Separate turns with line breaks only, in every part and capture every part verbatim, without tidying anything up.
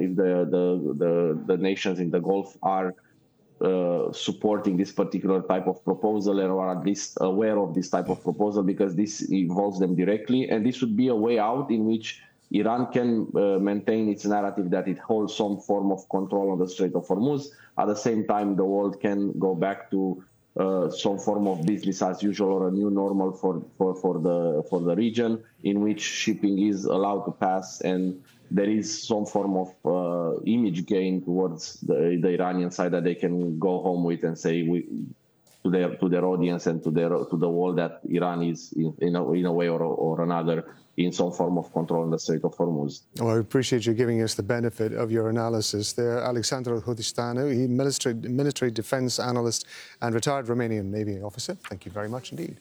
if the, the, the, the nations in the Gulf are uh, supporting this particular type of proposal, or at least aware of this type of proposal, because this involves them directly. And this would be a way out in which Iran can uh, maintain its narrative that it holds some form of control on the Strait of Hormuz. At the same time, the world can go back to uh, some form of business as usual, or a new normal for, for, for, the, for the region, in which shipping is allowed to pass, and there is some form of uh, image gain towards the, the Iranian side that they can go home with and say we, to their to their audience and to their to the world that Iran is in, in, a, in a way or, or another in some form of control in the Strait of Hormuz.
Well, I appreciate you giving us the benefit of your analysis there. Alexandru Hudistanu, he military, military defense analyst and retired Romanian Navy officer. Thank you very much indeed.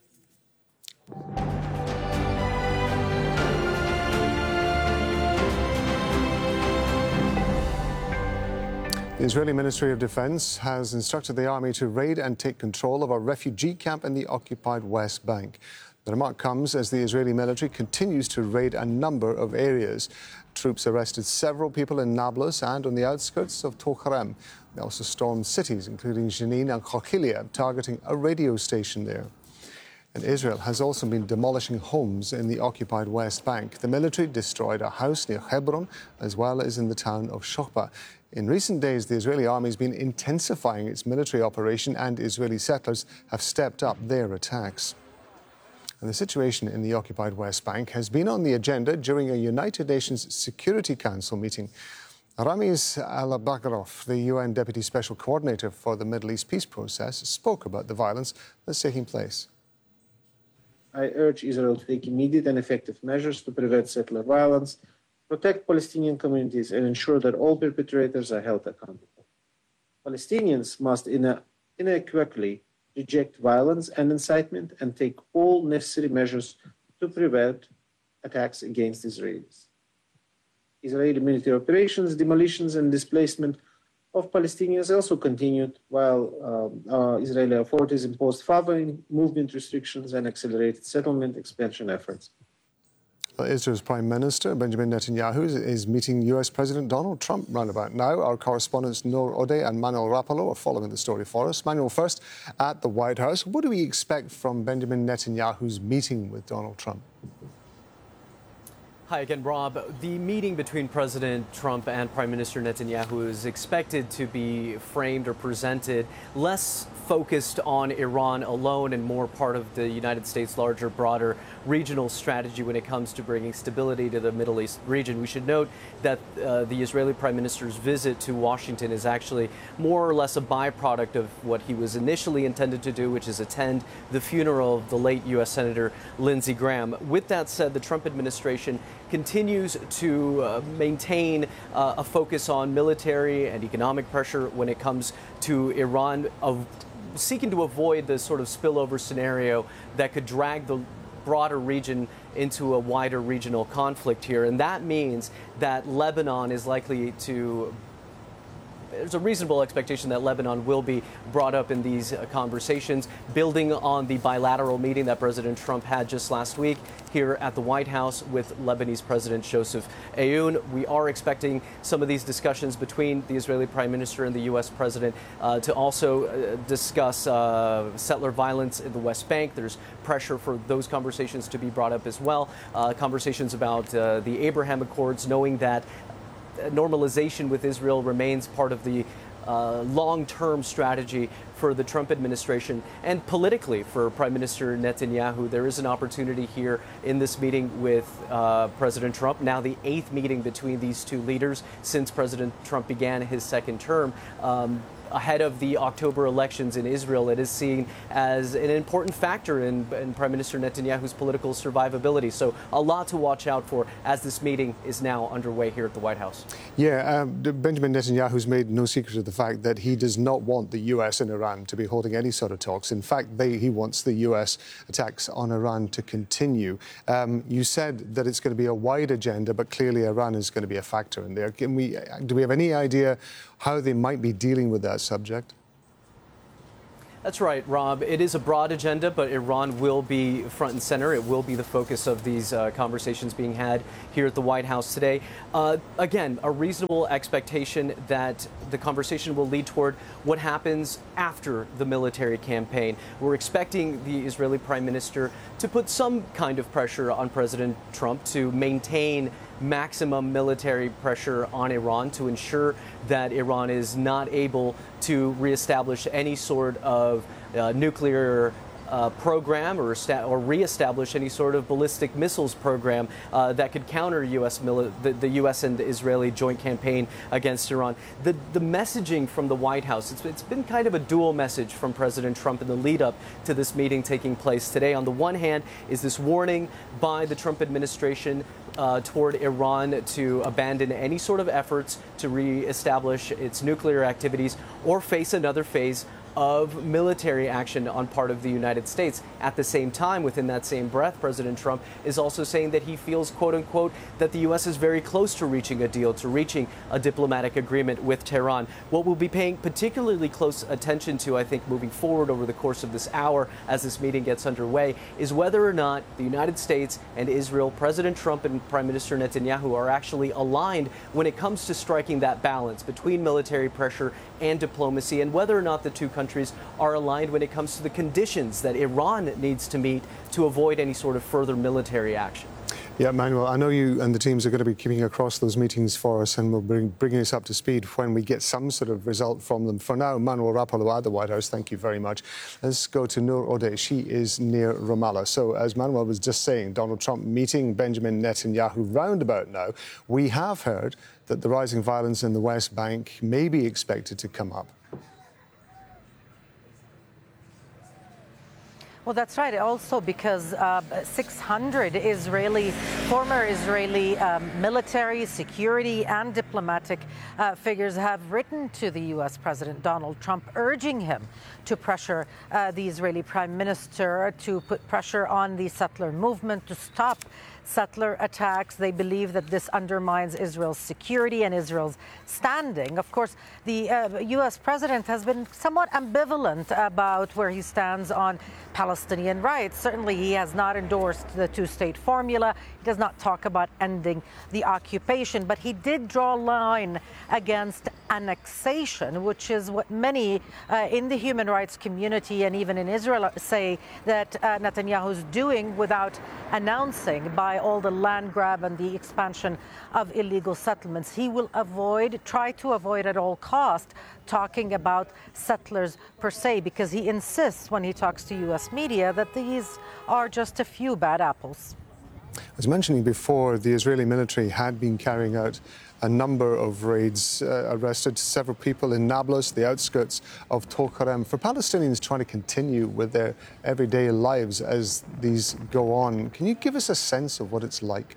The Israeli Ministry of Defense has instructed the army to raid and take control of a refugee camp in the occupied West Bank. The remark comes as the Israeli military continues to raid a number of areas. Troops arrested several people in Nablus and on the outskirts of Tokarem. They also stormed cities, including Jenin and Khokhiliyeh, targeting a radio station there. And Israel has also been demolishing homes in the occupied West Bank. The military destroyed a house near Hebron, as well as in the town of Shokba. In recent days, the Israeli army has been intensifying its military operation, and Israeli settlers have stepped up their attacks. And the situation in the occupied West Bank has been on the agenda during a United Nations Security Council meeting. Ramiz Al-Baghraf, the U N Deputy Special Coordinator for the Middle East peace process, spoke about the violence that's taking place.
I urge Israel to take immediate and effective measures to prevent settler violence, protect Palestinian communities, and ensure that all perpetrators are held accountable. Palestinians must unequivocally reject violence and incitement and take all necessary measures to prevent attacks against Israelis. Israeli military operations, demolitions, and displacement of Palestinians also continued, while um, uh, Israeli authorities imposed further movement restrictions and accelerated settlement expansion efforts.
Israel's Prime Minister Benjamin Netanyahu is meeting U S President Donald Trump roundabout now. Our correspondents Noor Odeh and Manuel Rapallo are following the story for us. Manuel, first at the White House, what do we expect from Benjamin Netanyahu's meeting with Donald Trump?
Hi again, Rob. The meeting between President Trump and Prime Minister Netanyahu is expected to be framed or presented less focused on Iran alone and more part of the United States' larger, broader regional strategy when it comes to bringing stability to the Middle East region. We should note that uh, the Israeli Prime Minister's visit to Washington is actually more or less a byproduct of what he was initially intended to do, which is attend the funeral of the late U S Senator Lindsey Graham. With that said, the Trump administration continues to uh, maintain uh, a focus on military and economic pressure when it comes to Iran, of seeking to avoid the sort of spillover scenario that could drag the broader region into a wider regional conflict here. And that means that Lebanon is likely to There's a reasonable expectation that Lebanon will be brought up in these uh, conversations, building on the bilateral meeting that President Trump had just last week here at the White House with Lebanese President Joseph Aoun. We are expecting some of these discussions between the Israeli Prime Minister and the U S President uh, to also uh, discuss uh, settler violence in the West Bank. There's pressure for those conversations to be brought up as well. Uh, conversations about uh, the Abraham Accords, knowing that normalization with Israel remains part of the uh, long-term strategy for the Trump administration. And politically, for Prime Minister Netanyahu, there is an opportunity here in this meeting with uh, President Trump, now the eighth meeting between these two leaders since President Trump began his second term. Um, Ahead of the October elections in Israel, it is seen as an important factor in, in Prime Minister Netanyahu's political survivability. So a lot to watch out for as this meeting is now underway here at the White House.
Yeah, um, Benjamin Netanyahu's made no secret of the fact that he does not want the U S and Iran to be holding any sort of talks. In fact, they, he wants the U S attacks on Iran to continue. Um, you said that it's going to be a wide agenda, but clearly Iran is going to be a factor in there. Can we, do we have any idea how they might be dealing with that subject?
That's right, Rob. It is a broad agenda, but Iran will be front and center. It will be the focus of these uh, conversations being had here at the White House today. Uh, again, a reasonable expectation that the conversation will lead toward what happens after the military campaign. We're expecting the Israeli Prime Minister to put some kind of pressure on President Trump to maintain maximum military pressure on Iran to ensure that Iran is not able to reestablish any sort of uh, nuclear Uh, program or, or reestablish any sort of ballistic missiles program uh, that could counter U S mili- the, the U S and the Israeli joint campaign against Iran. The, the messaging from the White House, it's, it's been kind of a dual message from President Trump in the lead up to this meeting taking place today. On the one hand is this warning by the Trump administration uh, toward Iran to abandon any sort of efforts to reestablish its nuclear activities or face another phase of military action on part of the United States. At the same time, within that same breath, President Trump is also saying that he feels, quote unquote, that the U S is very close to reaching a deal, to reaching a diplomatic agreement with Tehran. What we'll be paying particularly close attention to, I think, moving forward over the course of this hour as this meeting gets underway, is whether or not the United States and Israel, President Trump and Prime Minister Netanyahu, are actually aligned when it comes to striking that balance between military pressure and diplomacy, and whether or not the two countries are aligned when it comes to the conditions that Iran needs to meet to avoid any sort of further military action.
Yeah, Manuel, I know you and the teams are going to be keeping across those meetings for us, and we'll bring bringing us up to speed when we get some sort of result from them. For now, Manuel Rapallo at the White House, thank you very much. Let's go to Noor Odeh. She is near Ramallah. So, as Manuel was just saying, Donald Trump meeting Benjamin Netanyahu roundabout now. We have heard that the rising violence in the West Bank may be expected to come up.
Well, that's right. Also, because uh, six hundred Israeli, former Israeli um, military, security, and diplomatic uh, figures have written to the U S President Donald Trump, urging him to pressure uh, the Israeli Prime Minister to put pressure on the settler movement to stop settler attacks. They believe that this undermines Israel's security and Israel's standing. Of course, the uh, U S president has been somewhat ambivalent about where he stands on Palestinian rights. Certainly, he has not endorsed the two-state formula. He does not talk about ending the occupation, but he did draw a line against annexation, which is what many uh, in the human rights community and even in Israel say that uh, Netanyahu is doing without announcing by all the land grab and the expansion of illegal settlements. He will avoid, try to avoid at all cost, talking about settlers per se, because he insists when he talks to U S media that these are just a few bad apples.
I was mentioning before, the Israeli military had been carrying out a number of raids, uh, arrested several people in Nablus, the outskirts of Tulkarem. For Palestinians trying to continue with their everyday lives as these go on, can you give us a sense of what it's like?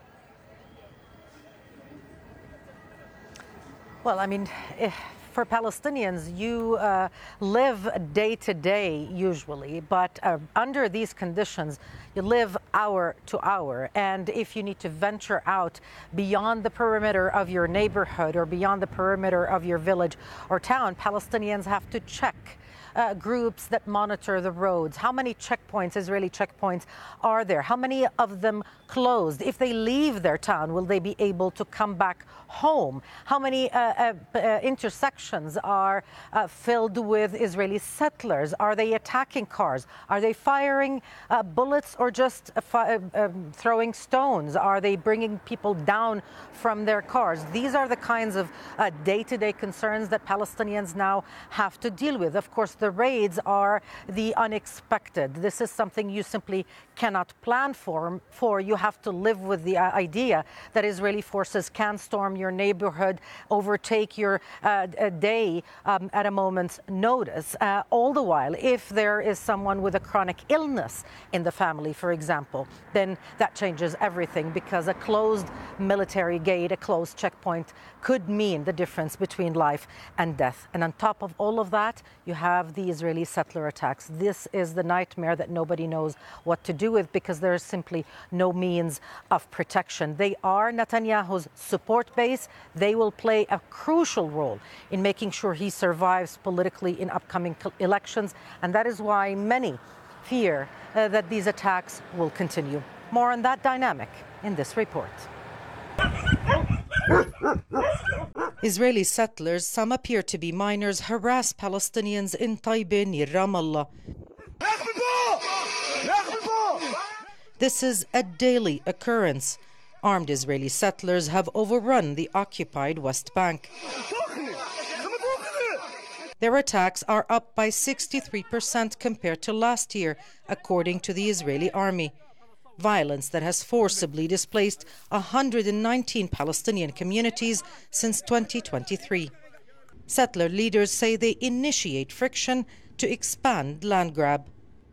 Well, I mean, if for Palestinians, you uh, live day to day usually, but uh, under these conditions, you live hour to hour. And if you need to venture out beyond the perimeter of your neighborhood or beyond the perimeter of your village or town, Palestinians have to check Uh, groups that monitor the roads. How many checkpoints, Israeli checkpoints, are there? How many of them closed? If they leave their town, will they be able to come back home? How many uh, uh, uh, intersections are uh, filled with Israeli settlers? Are they attacking cars? Are they firing uh, bullets or just uh, fi- uh, um, throwing stones? Are they bringing people down from their cars? These are the kinds of uh, day-to-day concerns that Palestinians now have to deal with. Of course, the raids are the unexpected. This is something you simply cannot plan for. For you have to live with the idea that Israeli forces can storm your neighborhood, overtake your uh, day um, at a moment's notice. Uh, all the while, if there is someone with a chronic illness in the family, for example, then that changes everything, because a closed military gate, a closed checkpoint could mean the difference between life and death. And on top of all of that, you have the Israeli settler attacks. This is the nightmare that nobody knows what to do with because there is simply no means of protection. They are Netanyahu's support base. They will play a crucial role in making sure he survives politically in upcoming elections, and that is why many fear uh, that these attacks will continue. More on that dynamic in this report. Israeli settlers, some appear to be minors, harass Palestinians in Taiba near Ramallah. This is a daily occurrence. Armed Israeli settlers have overrun the occupied West Bank. Their attacks are up by sixty-three percent compared to last year, according to the Israeli army. Violence that has forcibly displaced one hundred nineteen Palestinian communities since twenty twenty-three. Settler leaders say they initiate friction to expand land grab.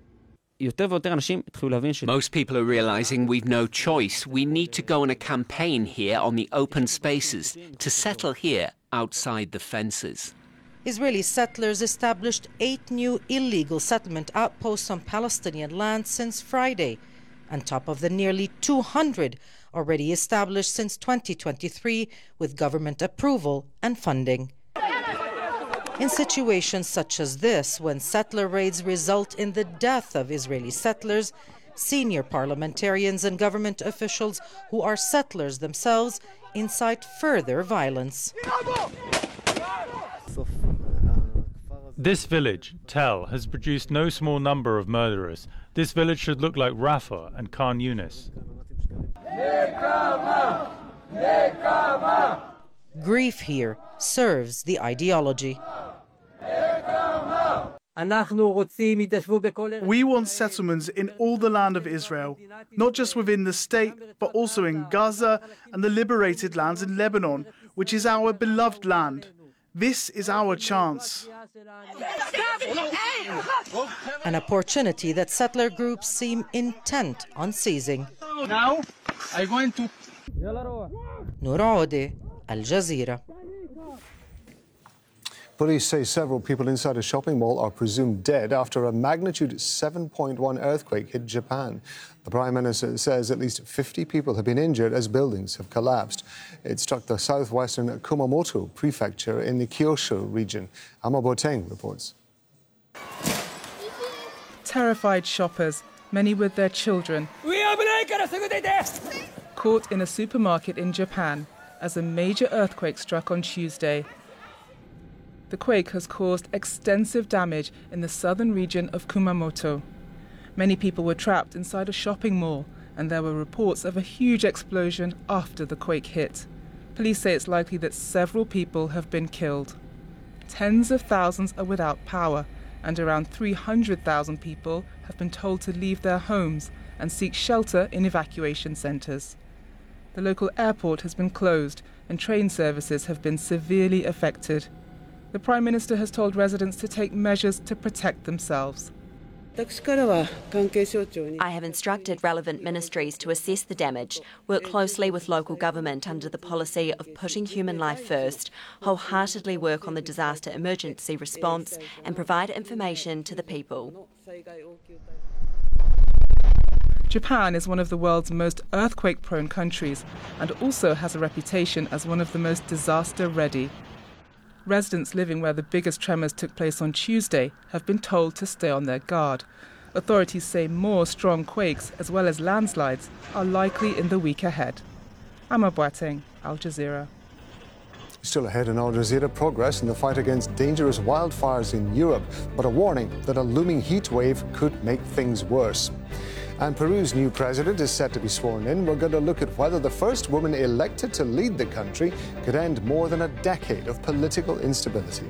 Most people are realizing we've no choice. We need to go on a campaign here on the open spaces to settle here outside the fences.
Israeli settlers established eight new illegal settlement outposts on Palestinian land since Friday, on top of the nearly two hundred already established since twenty twenty-three with government approval and funding. In situations such as this, when settler raids result in the death of Israeli settlers, senior parliamentarians and government officials who are settlers themselves incite further violence.
This village, Tel, has produced no small number of murderers. This village should look like Rafah and Khan Yunis.
Grief here serves the ideology.
We want settlements in all the land of Israel, not just within the state, but also in Gaza and the liberated lands in Lebanon, which is our beloved land. This is our chance.
An opportunity that settler groups seem intent on seizing.
Now, I'm going to...
Noor Aoudeh, Al Jazeera.
Police say several people inside a shopping mall are presumed dead after a magnitude seven point one earthquake hit Japan. The Prime Minister says at least fifty people have been injured as buildings have collapsed. It struck the southwestern Kumamoto prefecture in the Kyushu region. Ama Boateng reports.
Terrified shoppers, many with their children, caught in a supermarket in Japan as a major earthquake struck on Tuesday. The quake has caused extensive damage in the southern region of Kumamoto. Many people were trapped inside a shopping mall, and there were reports of a huge explosion after the quake hit. Police say it's likely that several people have been killed. Tens of thousands are without power, and around three hundred thousand people have been told to leave their homes and seek shelter in evacuation centres. The local airport has been closed, and train services have been severely affected. The Prime Minister has told residents to take measures to protect themselves.
I have instructed relevant ministries to assess the damage, work closely with local government under the policy of putting human life first, wholeheartedly work on the disaster emergency response and provide information to the people.
Japan is one of the world's most earthquake-prone countries and also has a reputation as one of the most disaster-ready. Residents living where the biggest tremors took place on Tuesday have been told to stay on their guard. Authorities say more strong quakes, as well as landslides, are likely in the week ahead. Ama Boateng, Al Jazeera.
Still ahead in Al Jazeera, progress in the fight against dangerous wildfires in Europe, but a warning that a looming heat wave could make things worse. And Peru's new president is set to be sworn in. We're going to look at whether the first woman elected to lead the country could end more than a decade of political instability.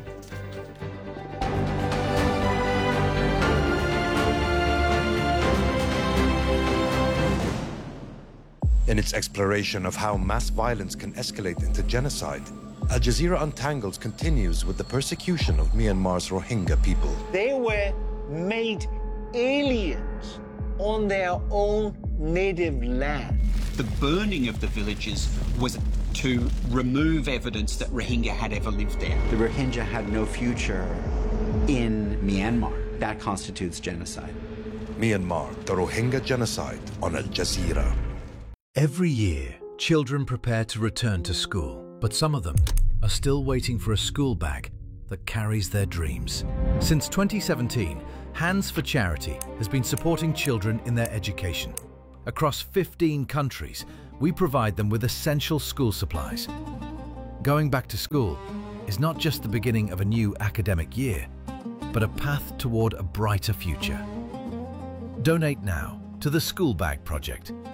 In its exploration of how mass violence can escalate into genocide, Al Jazeera Untangles continues with the persecution of Myanmar's Rohingya people.
They were made aliens on their own native land.
The burning of the villages was to remove evidence that Rohingya had ever lived there.
The Rohingya had no future in Myanmar. That constitutes genocide.
Myanmar, the Rohingya genocide on Al Jazeera.
Every year, children prepare to return to school, but some of them are still waiting for a school bag that carries their dreams. Since twenty seventeen, Hands for Charity has been supporting children in their education. Across fifteen countries, we provide them with essential school supplies. Going back to school is not just the beginning of a new academic year, but a path toward a brighter future. Donate now to the School Bag Project